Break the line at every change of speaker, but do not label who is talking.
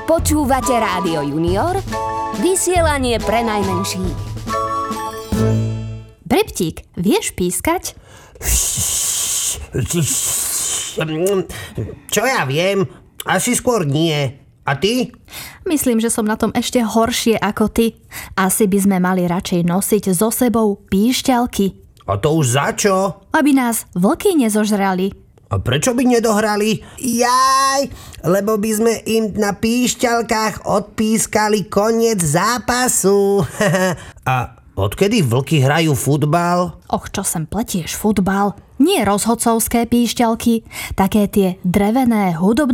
Počúvate Rádio Junior, vysielanie pre najmenších.
Breptík, vieš pískať?
Čo ja viem? Asi skôr nie. A ty?
Myslím, že som na tom ešte horšie ako ty. Asi by sme mali radšej nosiť so sebou píšťalky.
A to už za čo?
Aby nás vlky nezožrali.
A prečo by nedohrali? Jaj, lebo by sme im na píšťalkách odpískali koniec zápasu. A odkedy vlky hrajú futbal?
Och, čo sem pletieš futbal? Nie rozhodcovské píšťalky, také tie drevené hudobné